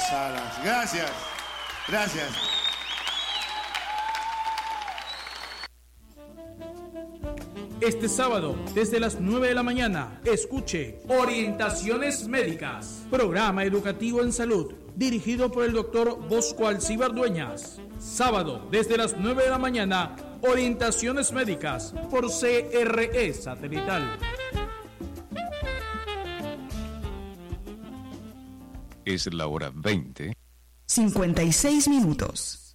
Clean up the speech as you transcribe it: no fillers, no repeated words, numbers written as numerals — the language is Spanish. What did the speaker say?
Salas. Gracias. Gracias. Este sábado, desde las 9 de la mañana, escuche Orientaciones Médicas, programa educativo en salud, dirigido por el doctor Bosco Alcíbar Dueñas. Sábado, desde las 9 de la mañana, Orientaciones Médicas, por CRE Satelital. Es la hora 20:56 minutos.